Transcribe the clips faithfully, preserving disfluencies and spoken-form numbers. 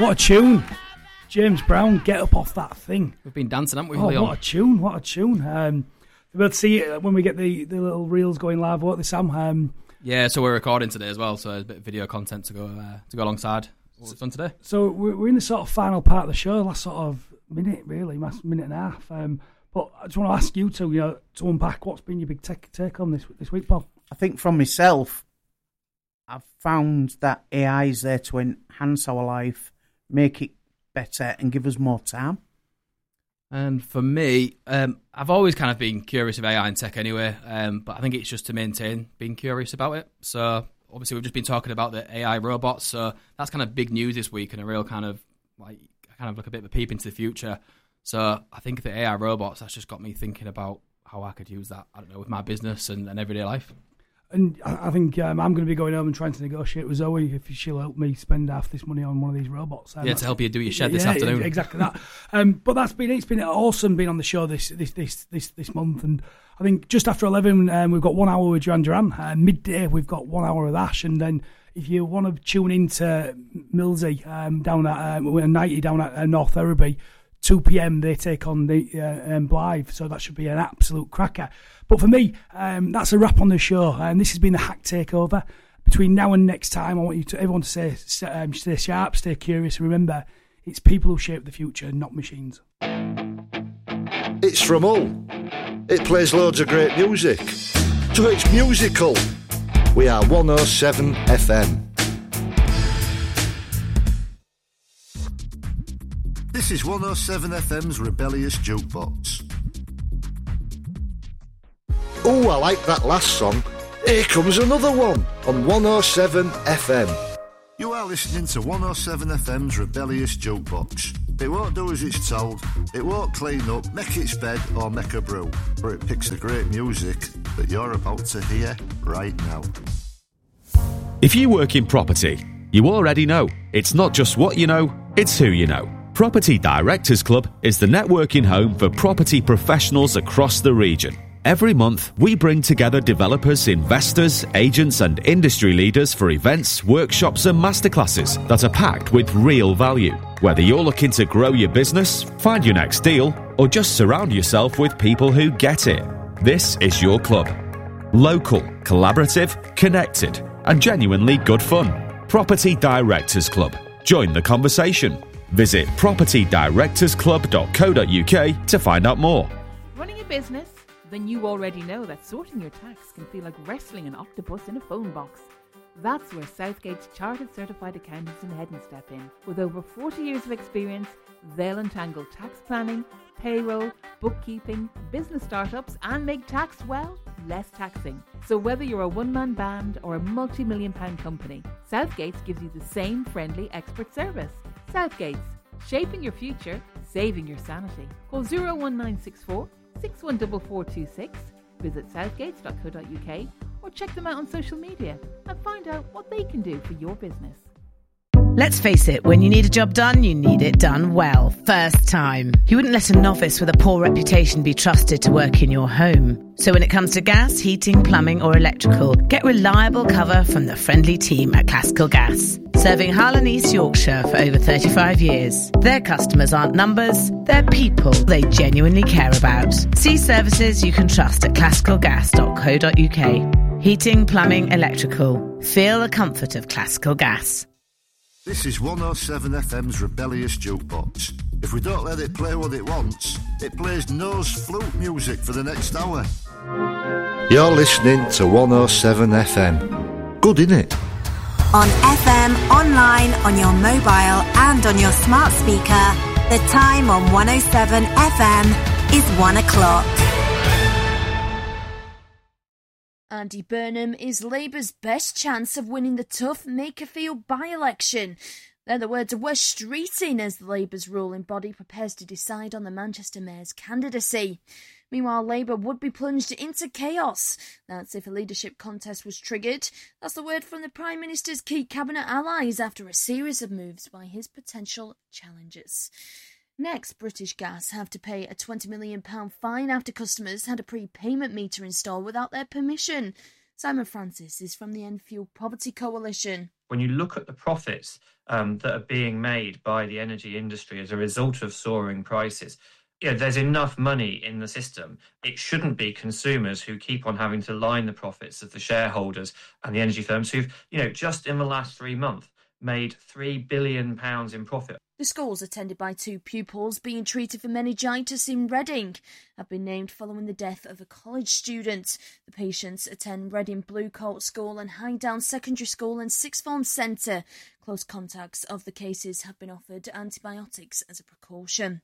What a tune. James Brown, Get Up Off That Thing. We've been dancing, haven't we? Oh, Leon? what a tune, what a tune. Um, we'll see it when we get the, the little reels going live, won't they, Sam? Um, yeah, so we're recording today as well, so there's a bit of video content to go uh, to go alongside what we've done today. So we're, we're in the sort of final part of the show, last sort of minute, really, last minute and a half. Um, but I just want to ask you to, you know, to unpack what's been your big take, take on this this week, Paul? I think from myself, I've found that A I is there to enhance our life, make it better and give us more time. And for me, um, I've always kind of been curious of A I and tech anyway, um, but I think it's just to maintain being curious about it. So obviously we've just been talking about the A I robots, so that's kind of big news this week and a real kind of like kind of like a bit of a peep into the future. So I think the A I robots, that's just got me thinking about how I could use that, I don't know, with my business and, and everyday life. And I think um, I'm going to be going home and trying to negotiate with Zoe if she'll help me spend half this money on one of these robots. Um, yeah, to help you do your shed this yeah, afternoon. Exactly that. um, but that's been it's been awesome being on the show this this this this, this month. And I think just after eleven, um, we've got one hour with Duran Duran. Uh, midday, we've got one hour with Ash. And then if you want to tune into Millsy um, down at uh, ninety down at uh, North Therapy, two p.m. they take on the uh, um, Blythe, so that should be an absolute cracker. But for me, um, that's a wrap on the show, and this has been the Hack Takeover. Between now and next time, I want you to everyone to say, um, stay sharp, stay curious, and remember, it's people who shape the future, not machines. It's from Hull. It plays loads of great music, so it's musical. We are one oh seven F M. This is one oh seven F M's Rebellious Jukebox. Oh, I like that last song. Here comes another one on one oh seven F M. You are listening to one oh seven F M's Rebellious Jukebox. It won't do as it's told, it won't clean up, make its bed or make a brew, but it picks the great music that you're about to hear right now. If you work in property, you already know it's not just what you know, it's who you know. Property Directors Club is the networking home for property professionals across the region. Every month, we bring together developers, investors, agents and industry leaders for events, workshops and masterclasses that are packed with real value. Whether you're looking to grow your business, find your next deal, or just surround yourself with people who get it, this is your club. Local, collaborative, connected, and genuinely good fun. Property Directors Club. Join the conversation. Visit property directors club dot co dot uk to find out more. Running a business? Then you already know that sorting your tax can feel like wrestling an octopus in a phone box. That's where Southgate's Chartered Certified Accountants in Hedden step in. With over forty years of experience, they'll untangle tax planning, payroll, bookkeeping, business startups, and make tax, well, less taxing. So whether you're a one-man band or a multi-million pound company, Southgate's gives you the same friendly expert service. Southgate's, shaping your future, saving your sanity. Call zero one nine six four, six one four four two six, visit southgates dot co dot uk or check them out on social media and find out what they can do for your business. Let's face it, when you need a job done, you need it done well, first time. You wouldn't let a novice with a poor reputation be trusted to work in your home. So when it comes to gas, heating, plumbing or electrical, get reliable cover from the friendly team at Classical Gas. Serving Hull and East Yorkshire for over thirty-five years. Their customers aren't numbers, they're people they genuinely care about. See services you can trust at classical gas dot co dot uk. Heating, plumbing, electrical. Feel the comfort of Classical Gas. This is one oh seven F M's Rebellious Jukebox. If we don't let it play what it wants, it plays nose flute music for the next hour. You're listening to one oh seven F M. Good, innit? On F M, online, on your mobile and on your smart speaker, the time on one oh seven F M is one o'clock. Andy Burnham is Labour's best chance of winning the tough Makerfield by-election. They're the words of Wes Streeting as Labour's ruling body prepares to decide on the Manchester Mayor's candidacy. Meanwhile, Labour would be plunged into chaos. That's if a leadership contest was triggered. That's the word from the Prime Minister's key cabinet allies after a series of moves by his potential challengers. Next, British Gas have to pay a twenty million pounds fine after customers had a prepayment meter installed without their permission. Simon Francis is from the End Fuel Poverty Coalition. when you look at the profits um, that are being made by the energy industry as a result of soaring prices, you know, there's enough money in the system. It shouldn't be consumers who keep on having to line the profits of the shareholders and the energy firms who've, you know, just in the last three months made three billion pounds in profit. The schools attended by two pupils being treated for meningitis in Reading have been named following the death of a college student. The patients attend Reading Blue Coat School and Highdown Secondary School and Sixth Form Centre. Close contacts of the cases have been offered antibiotics as a precaution.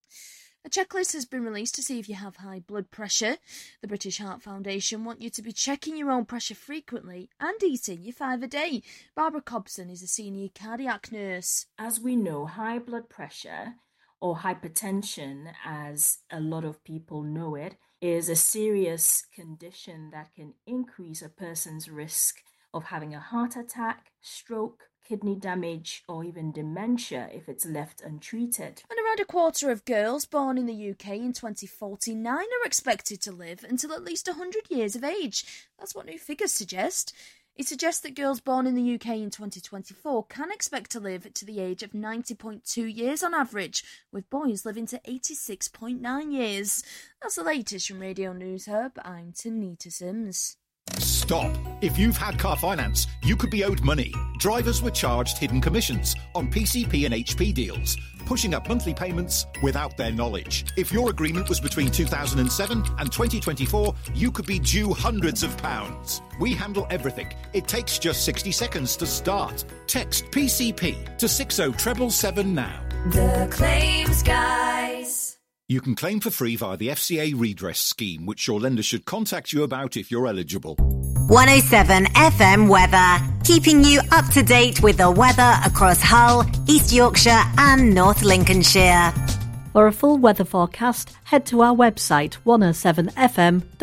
A checklist has been released to see if you have high blood pressure. The British Heart Foundation want you to be checking your own pressure frequently and eating your five a day. Barbara Cobson is a senior cardiac nurse. As we know, high blood pressure, or hypertension as a lot of people know it, is a serious condition that can increase a person's risk of having a heart attack, stroke, kidney damage, or even dementia if it's left untreated. And around a quarter of girls born in the U K in twenty forty-nine are expected to live until at least one hundred years of age. That's what new figures suggest. It suggests that girls born in the U K in twenty twenty-four can expect to live to the age of ninety point two years on average, with boys living to eighty-six point nine years. That's the latest from Radio News Hub. I'm Tanita Sims. Stop. If you've had car finance, you could be owed money. Drivers were charged hidden commissions on P C P and H P deals, pushing up monthly payments without their knowledge. If your agreement was between two thousand seven and twenty twenty-four, you could be due hundreds of pounds. We handle everything. It takes just sixty seconds to start. Text P C P to six oh seven seven now. The Claims Guys. You can claim for free via the F C A redress scheme, which your lender should contact you about if you're eligible. one oh seven F M weather, keeping you up to date with the weather across Hull, East Yorkshire and North Lincolnshire. For a full weather forecast, head to our website one oh seven f m dot com.